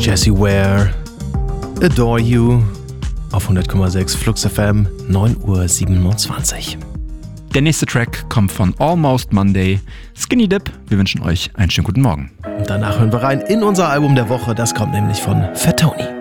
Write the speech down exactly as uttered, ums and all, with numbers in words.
Jessie Ware, Adore You auf hundert Komma sechs Flux F M, neun Uhr siebenundzwanzig. Der nächste Track kommt von Almost Monday, Skinny Dip. Wir wünschen euch einen schönen guten Morgen. Und danach hören wir rein in unser Album der Woche. Das kommt nämlich von Fatoni.